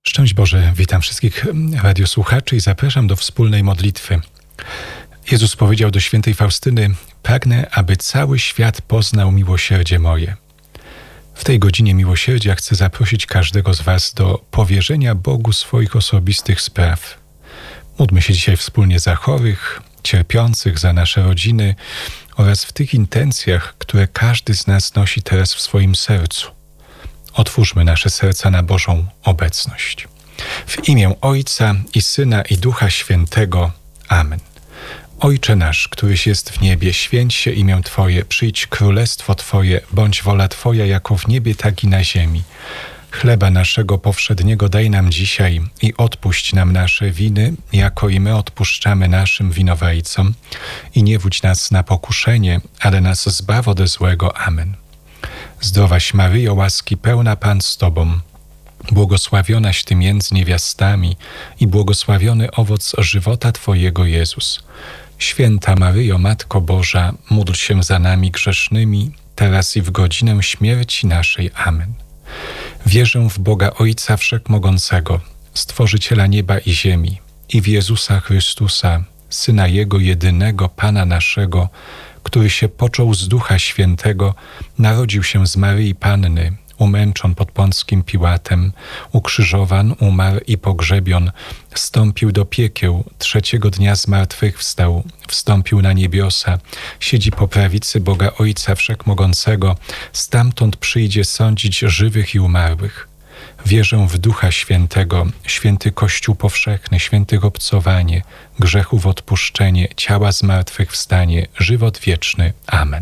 Szczęść Boże, witam wszystkich radiosłuchaczy i zapraszam do wspólnej modlitwy. Jezus powiedział do świętej Faustyny: pragnę, aby cały świat poznał miłosierdzie moje. W tej godzinie miłosierdzia chcę zaprosić każdego z Was do powierzenia Bogu swoich osobistych spraw. Módlmy się dzisiaj wspólnie za chorych, cierpiących, za nasze rodziny oraz w tych intencjach, które każdy z nas nosi teraz w swoim sercu. Otwórzmy nasze serca na Bożą obecność. W imię Ojca i Syna i Ducha Świętego. Amen. Ojcze nasz, któryś jest w niebie, święć się imię Twoje, przyjdź królestwo Twoje, bądź wola Twoja jako w niebie, tak i na ziemi. Chleba naszego powszedniego daj nam dzisiaj i odpuść nam nasze winy, jako i my odpuszczamy naszym winowajcom. I nie wódź nas na pokuszenie, ale nas zbaw ode złego. Amen. Zdrowaś Maryjo, łaski pełna, Pan z Tobą, błogosławionaś Ty między niewiastami i błogosławiony owoc żywota Twojego, Jezus. Święta Maryjo, Matko Boża, módl się za nami grzesznymi, teraz i w godzinę śmierci naszej. Amen. Wierzę w Boga Ojca Wszechmogącego, Stworzyciela nieba i ziemi, i w Jezusa Chrystusa, Syna Jego jedynego, Pana naszego, który się począł z Ducha Świętego, narodził się z Maryi Panny, umęczon pod Pąckim Piłatem, ukrzyżowan, umarł i pogrzebion, wstąpił do piekieł, trzeciego dnia zmartwychwstał, wstąpił na niebiosa, siedzi po prawicy Boga Ojca Wszechmogącego, stamtąd przyjdzie sądzić żywych i umarłych. Wierzę w Ducha Świętego, święty Kościół powszechny, świętych obcowanie, grzechów odpuszczenie, ciała zmartwychwstanie, żywot wieczny. Amen.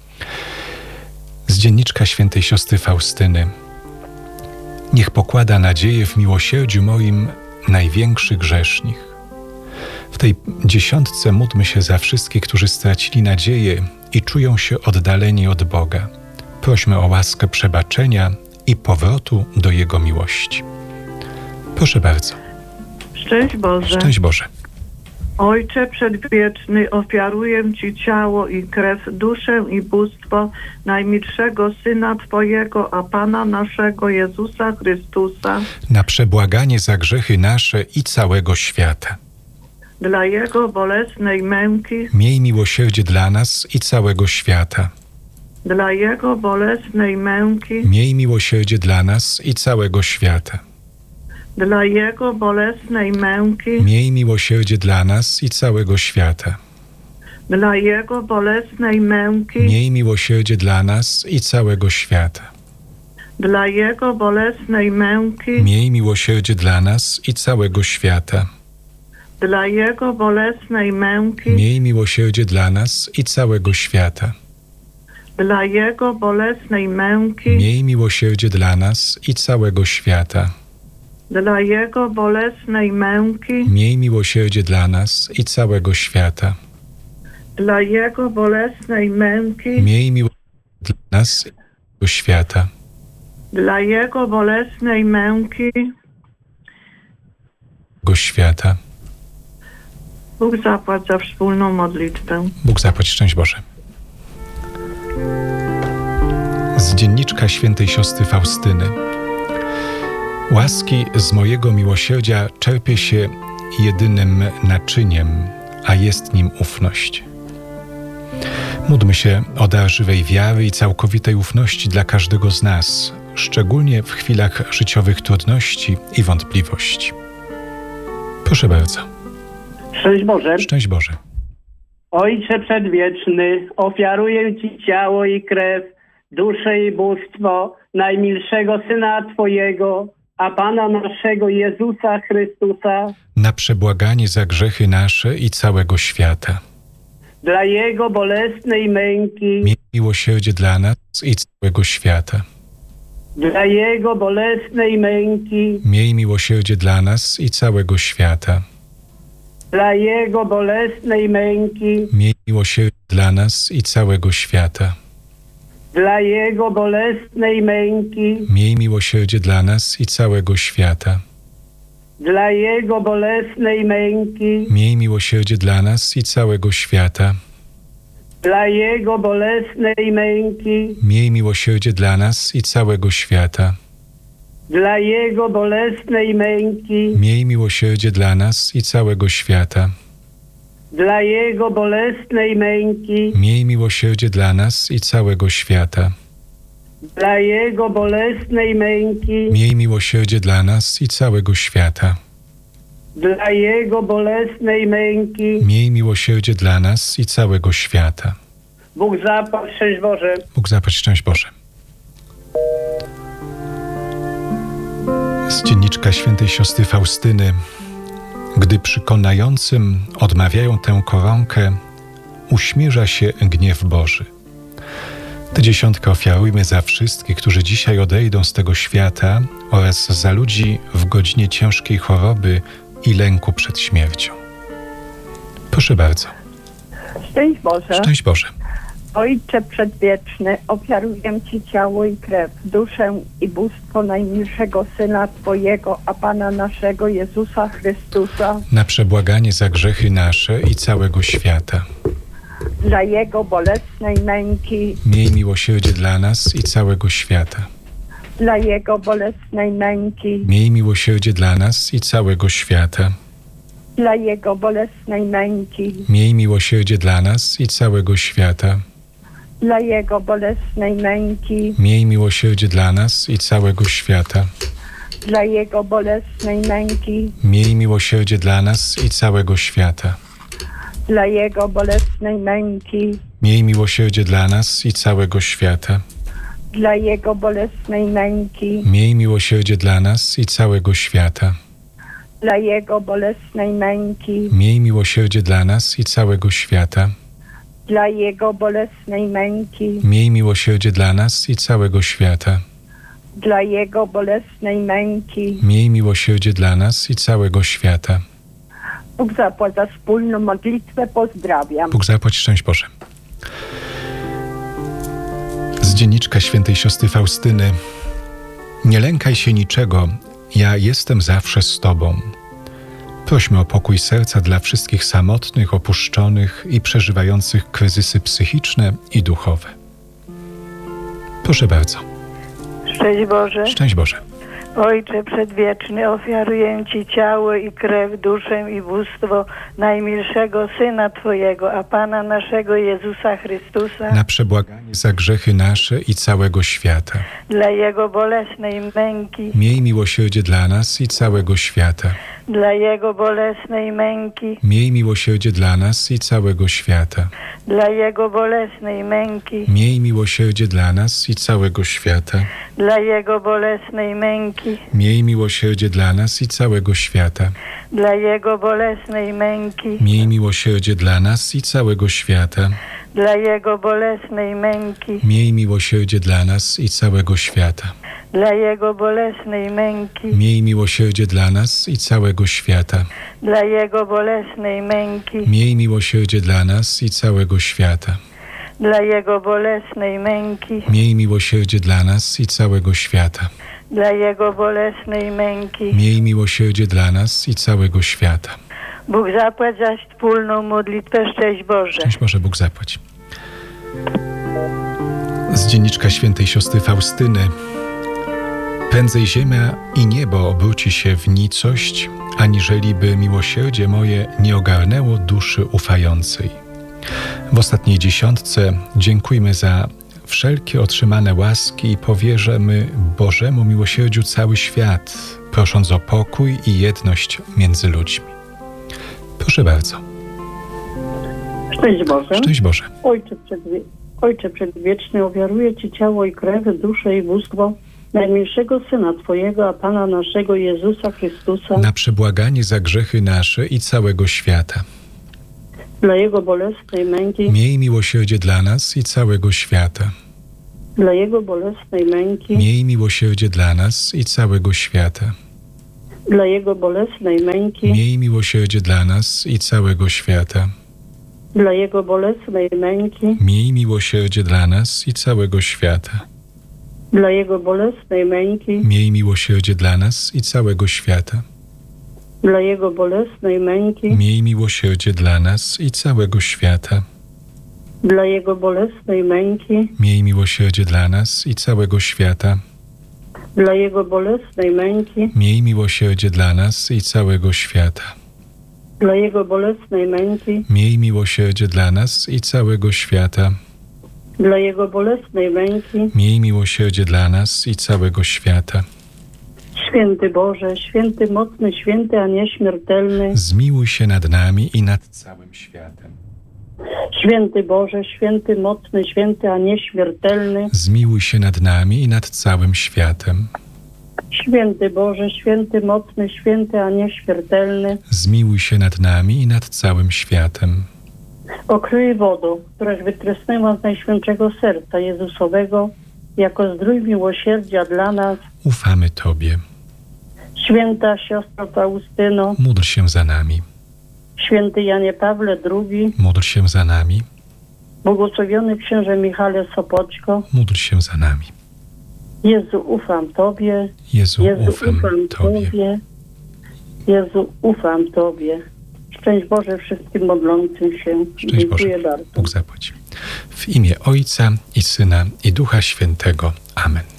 Z dzienniczka świętej siostry Faustyny. Niech pokłada nadzieję w miłosierdziu moim największy grzesznik. W tej dziesiątce módlmy się za wszystkich, którzy stracili nadzieję i czują się oddaleni od Boga. Prośmy o łaskę przebaczenia i powrotu do Jego miłości. Proszę bardzo. Szczęść Boże. Szczęść Boże. Ojcze Przedwieczny, ofiaruję Ci ciało i krew, duszę i bóstwo najmilszego Syna Twojego, a Pana naszego Jezusa Chrystusa, Na przebłaganie za grzechy nasze i całego świata. dla Jego bolesnej męki, Miej miłosierdzie dla nas i całego świata. dla Jego bolesnej męki, Miej miłosierdzie dla nas i całego świata. dla Jego bolesnej męki, Miej miłosierdzie dla nas i całego świata. dla Jego bolesnej męki, Miej miłosierdzie dla nas i całego świata. dla Jego bolesnej męki, Miej miłosierdzie dla nas i całego świata. dla Jego bolesnej męki, Miej miłosierdzie dla nas i całego świata. dla Jego bolesnej męki, Miej miłosierdzie dla nas i całego świata. dla Jego bolesnej męki, Miej miłosierdzie dla nas i całego świata. dla Jego bolesnej męki, Miej miłosierdzie dla nas i całego świata. dla Jego bolesnej męki. Go świata. Bóg zapłać za wspólną modlitwę. Bóg zapłać. Szczęść Boże. Z dzienniczka świętej siostry Faustyny. Łaski z mojego miłosierdzia czerpie się jedynym naczyniem, a jest nim ufność. Módlmy się o dar żywej wiary i całkowitej ufności dla każdego z nas, szczególnie w chwilach życiowych trudności i wątpliwości. Proszę bardzo. Szczęść Boże. Szczęść Boże. Ojcze Przedwieczny, ofiaruję Ci ciało i krew, duszę i bóstwo najmilszego Syna Twojego, a Pana naszego Jezusa Chrystusa, Na przebłaganie za grzechy nasze i całego świata. dla Jego bolesnej męki, Miej miłosierdzie dla nas i całego świata. dla Jego bolesnej męki, Miej miłosierdzie dla nas i całego świata. dla Jego bolesnej męki, Miej miłosierdzie dla nas i całego świata. dla Jego bolesnej męki, Miej miłosierdzie dla nas i całego świata. dla Jego bolesnej męki, Miej miłosierdzie dla nas i całego świata. dla Jego bolesnej męki, Miej miłosierdzie dla nas i całego świata. dla Jego bolesnej męki, Miej miłosierdzie dla nas i całego świata. dla Jego bolesnej męki, Miej miłosierdzie dla nas i całego świata. dla Jego bolesnej męki, Miej miłosierdzie dla nas i całego świata. dla Jego bolesnej męki. Miej miłosierdzie dla nas i całego świata. Bóg zapłać, szczęść Boże. Bóg zapłać, szczęść Boże. Z dzienniczka świętej siostry Faustyny. Gdy przekonającym odmawiają tę koronkę, uśmierza się gniew Boży. Tę dziesiątkę ofiarujmy za wszystkich, którzy dzisiaj odejdą z tego świata oraz za ludzi w godzinie ciężkiej choroby i lęku przed śmiercią. Proszę bardzo. Szczęść Boże. Szczęść Boże. Ojcze Przedwieczny, ofiaruję Ci ciało i krew, duszę i bóstwo najmilszego Syna Twojego, a Pana naszego Jezusa Chrystusa, Na przebłaganie za grzechy nasze i całego świata. dla Jego bolesnej męki, Miej miłosierdzie dla nas i całego świata. dla Jego bolesnej męki, Miej miłosierdzie dla nas i całego świata. dla Jego bolesnej męki, Miej miłosierdzie dla nas i całego świata. dla Jego bolesnej męki, Miej miłosierdzie dla nas i całego świata. dla Jego bolesnej męki, Miej miłosierdzie dla nas i całego świata. dla Jego bolesnej męki, Miej miłosierdzie dla nas i całego świata. dla Jego bolesnej męki, Miej miłosierdzie dla nas i całego świata. dla Jego bolesnej męki, Miej miłosierdzie dla nas i całego świata. dla Jego bolesnej męki, Miej miłosierdzie dla nas i całego świata. dla Jego bolesnej męki. Miej miłosierdzie dla nas i całego świata. Bóg zapłać za wspólną modlitwę. Pozdrawiam. Bóg zapłać, szczęść Boże. Z dzienniczka świętej siostry Faustyny. Nie lękaj się niczego, ja jestem zawsze z Tobą. Prośmy o pokój serca dla wszystkich samotnych, opuszczonych i przeżywających kryzysy psychiczne i duchowe. Proszę bardzo. Szczęść Boże. Szczęść Boże. Ojcze Przedwieczny, ofiaruję Ci ciało i krew, duszę i bóstwo najmilszego Syna Twojego, a Pana naszego Jezusa Chrystusa, Na przebłaganie za grzechy nasze i całego świata. dla Jego bolesnej męki, Miej miłosierdzie dla nas i całego świata. dla Jego bolesnej męki, Miej miłosierdzie dla nas i całego świata. dla Jego bolesnej męki, Miej miłosierdzie dla nas i całego świata. dla Jego bolesnej męki, Miej miłosierdzie dla nas i całego świata. dla Jego bolesnej męki, Miej miłosierdzie dla nas i całego świata. dla Jego bolesnej męki, Miej miłosierdzie dla nas i całego świata. dla Jego bolesnej męki, Miej miłosierdzie dla nas i całego świata. dla Jego bolesnej męki, Miej miłosierdzie dla nas i całego świata. dla Jego bolesnej męki, Miej miłosierdzie dla nas i całego świata. dla Jego bolesnej męki. Miej miłosierdzie dla nas i całego świata. Bóg zapłać za wspólną modlitwę. Szczęść Boże. Szczęść Boże, Bóg zapłać. Z dzienniczka świętej siostry Faustyny. Prędzej ziemia i niebo obróci się w nicość, aniżeli miłosierdzie moje nie ogarnęło duszy ufającej. W ostatniej dziesiątce dziękujmy za wszelkie otrzymane łaski i powierzamy Bożemu miłosierdziu cały świat, prosząc o pokój i jedność między ludźmi. Proszę bardzo. Szczęść Boże. Szczęść Boże. Ojcze Przedwieczny, ofiaruję Ci ciało i krew, duszę i bóstwo najmilszego Syna Twojego, a Pana naszego Jezusa Chrystusa, Na przebłaganie za grzechy nasze i całego świata. dla Jego bolesnej męki, Miej miłosierdzie dla nas i całego świata. dla Jego bolesnej męki, Miej miłosierdzie dla nas i całego świata. dla Jego bolesnej męki, Miej miłosierdzie dla nas i całego świata. dla Jego bolesnej męki, Miej miłosierdzie dla nas i całego świata. dla Jego bolesnej męki, Miej miłosierdzie dla nas i całego świata. dla Jego bolesnej męki, Miej miłosierdzie dla nas i całego świata. dla Jego bolesnej męki, Miej miłosierdzie dla nas i całego świata. dla Jego bolesnej męki, Miej miłosierdzie dla nas i całego świata. dla Jego bolesnej męki, Miej miłosierdzie dla nas i całego świata. dla Jego bolesnej męki. Miej miłosierdzie dla nas i całego świata. Święty Boże, święty mocny, święty, a nieśmiertelny. Zmiłuj się nad nami i nad całym światem. Święty Boże, święty mocny, święty, a nieśmiertelny. Zmiłuj się nad nami i nad całym światem. Święty Boże, święty mocny, święty, a nieśmiertelny. Zmiłuj się nad nami i nad całym światem. Okryj wodą, któraś wytrysnęła z Najświętszego Serca Jezusowego, jako zdrój miłosierdzia dla nas. Ufamy Tobie. Święta siostro Faustyno, Módl się za nami. święty Janie Pawle II, Módl się za nami. błogosławiony księże Michale Sopoćko. Módl się za nami. Jezu, ufam Tobie. Jezu, Jezu, ufam Tobie. Jezu, ufam Tobie. Szczęść Boże wszystkim modlącym się. Szczęść Dziękuję Boże. bardzo. Bóg zapłać. W imię Ojca i Syna i Ducha Świętego. Amen.